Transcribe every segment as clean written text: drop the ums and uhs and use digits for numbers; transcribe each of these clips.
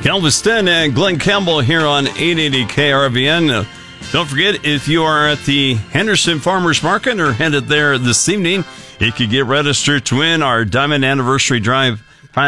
Galveston and Glen Campbell here on 880 KRVN. Don't forget, if you are at the Henderson Farmers Market or headed there this evening, you can get registered to win our Diamond Anniversary Drive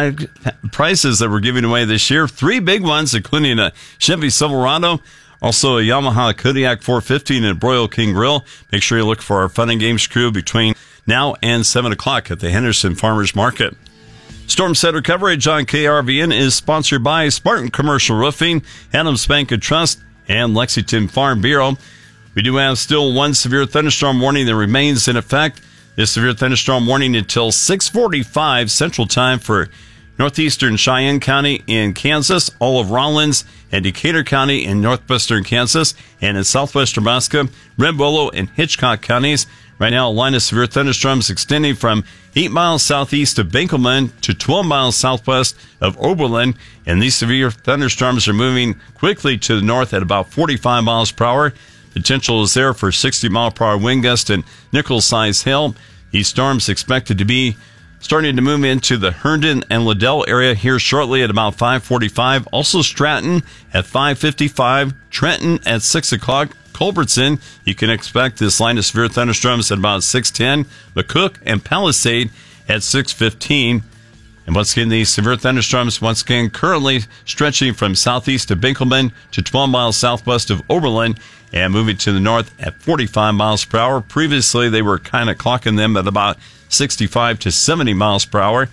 prizes that we're giving away this year. 3 big ones, including a Chevy Silverado, also a Yamaha Kodiak 450 and a Broil King Grill. Make sure you look for our Fun and Games crew between now and 7 o'clock at the Henderson Farmers Market. Storm Center coverage on KRVN is sponsored by Spartan Commercial Roofing, Adams Bank and Trust, and Lexington Farm Bureau. We do have still one severe thunderstorm warning that remains in effect. This severe thunderstorm warning until 6:45 Central Time for northeastern Cheyenne County in Kansas, all of Rollins and Decatur County in northwestern Kansas, and in southwest Nebraska, Red Willow and Hitchcock counties. Right now, a line of severe thunderstorms extending from 8 miles southeast of Benkelman to 12 miles southwest of Oberlin. And these severe thunderstorms are moving quickly to the north at about 45 miles per hour. Potential is there for 60 mile per hour wind gust and nickel-sized hail. These storms expected to be starting to move into the Herndon and Liddell area here shortly at about 5:45. Also Stratton at 5:55, Trenton at 6 o'clock. Culbertson, you can expect this line of severe thunderstorms at about 6:10. McCook and Palisade at 6:15. And once again, these severe thunderstorms, once again, currently stretching from southeast of Benkelman to 12 miles southwest of Oberlin and moving to the north at 45 miles per hour. Previously, they were kind of clocking them at about 65 to 70 miles per hour.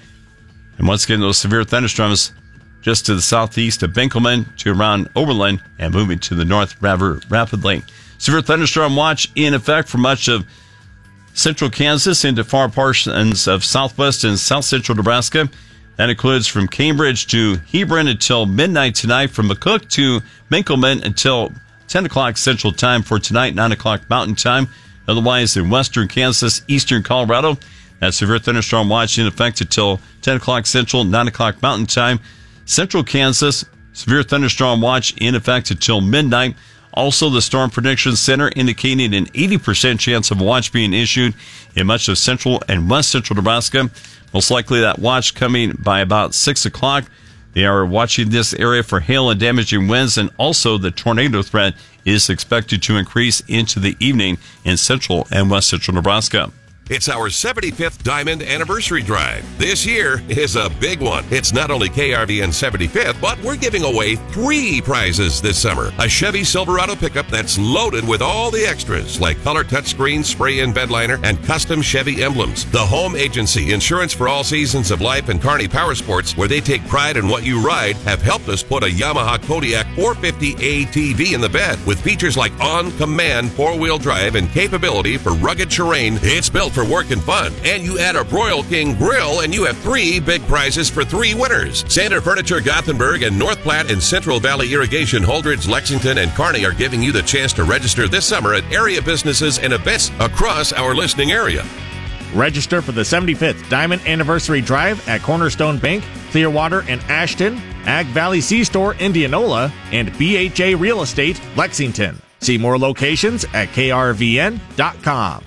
And once again, those severe thunderstorms just to the southeast of Benkelman to around Oberlin and moving to the north rather rapidly. Severe thunderstorm watch in effect for much of central Kansas into far portions of southwest and south central Nebraska. That includes from Cambridge to Hebron until midnight tonight, from McCook to Benkelman until 10 o'clock Central Time for tonight, 9 o'clock Mountain Time. Otherwise, in western Kansas, eastern Colorado, that severe thunderstorm watch in effect until 10 o'clock Central, 9 o'clock Mountain Time. Central Kansas, severe thunderstorm watch in effect until midnight. Also, the Storm Prediction Center indicating an 80% chance of a watch being issued in much of central and west central Nebraska. Most likely that watch coming by about 6 o'clock. They are watching this area for hail and damaging winds, and also the tornado threat is expected to increase into the evening in central and west central Nebraska. It's our 75th Diamond Anniversary Drive. This year is a big one. It's not only KRVN's 75th, but we're giving away 3 prizes this summer. A Chevy Silverado pickup that's loaded with all the extras, like color touchscreen, spray-in bed liner, and custom Chevy emblems. The Home Agency, insurance for all seasons of life, and Kearney Power Sports, where they take pride in what you ride, have helped us put a Yamaha Kodiak 450 ATV in the bed with features like on-command 4-wheel drive and capability for rugged terrain. It's built for work and fun. And you add a Broil King Grill and you have 3 big prizes for 3 winners. Sander Furniture Gothenburg and North Platte and Central Valley Irrigation Holdridge, Lexington, and Kearney are giving you the chance to register this summer at area businesses and events across our listening area. Register for the 75th Diamond Anniversary Drive at Cornerstone Bank, Clearwater and Ashton, Ag Valley C-Store, Indianola, and BHA Real Estate, Lexington. See more locations at krvn.com.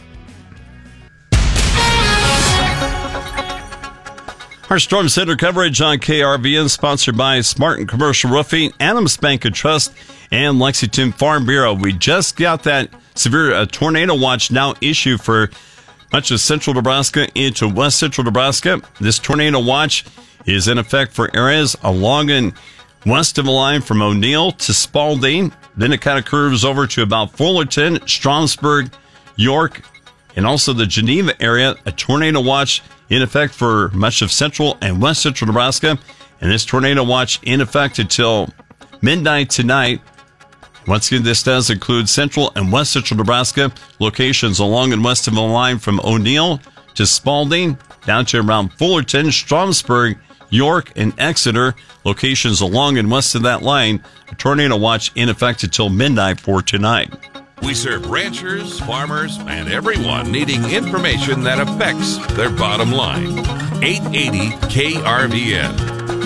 Our Storm Center coverage on KRVN sponsored by Spartan Commercial Roofing, Adams Bank and Trust, and Lexington Farm Bureau. We just got that severe tornado watch now issued for much of central Nebraska into west central Nebraska. This tornado watch is in effect for areas along and west of the line from O'Neill to Spalding. Then it kind of curves over to about Fullerton, Stromsburg, York, and also the Geneva area. A tornado watch in effect for much of central and west central Nebraska. And this tornado watch in effect until midnight tonight. Once again, this does include central and west central Nebraska, locations along and west of the line from O'Neill to Spalding, down to around Fullerton, Stromsburg, York, and Exeter, locations along and west of that line. A tornado watch in effect until midnight for tonight. We serve ranchers, farmers, and everyone needing information that affects their bottom line. 880 KRVN.